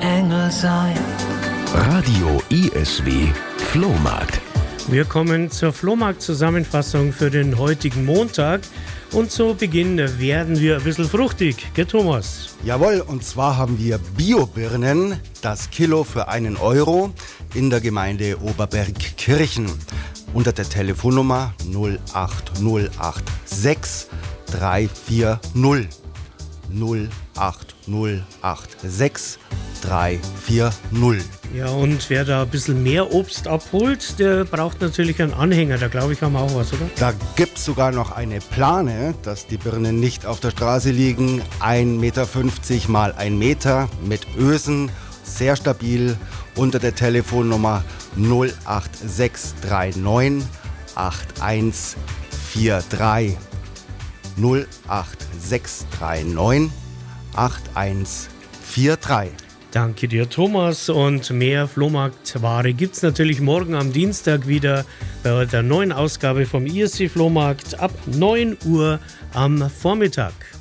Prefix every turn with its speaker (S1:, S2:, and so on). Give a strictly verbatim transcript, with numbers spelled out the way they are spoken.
S1: Engel sein.
S2: Radio I S W Flohmarkt.
S3: Wir kommen zur Flohmarkt-Zusammenfassung für den heutigen Montag. Und zu Beginn werden wir ein bisschen fruchtig, gell Thomas?
S4: Jawohl, und zwar haben wir Bio-Birnen, das Kilo für einen Euro in der Gemeinde Oberbergkirchen. Unter der Telefonnummer null acht null acht sechs drei vier null. null acht null acht sechs drei vier null.
S3: Ja, und wer da ein bisschen mehr Obst abholt, der braucht natürlich einen Anhänger. Da glaube ich, haben wir auch was, oder?
S4: Da gibt es sogar noch eine Plane, dass die Birnen nicht auf der Straße liegen. ein Meter fünfzig mal ein Meter mit Ösen, sehr stabil. Unter der Telefonnummer null acht sechs drei neun acht eins vier drei. null acht sechs drei neun acht eins vier drei.
S3: Danke dir, Thomas. Und mehr Flohmarktware gibt es natürlich morgen am Dienstag wieder bei der neuen Ausgabe vom I S W Flohmarkt ab neun Uhr am Vormittag.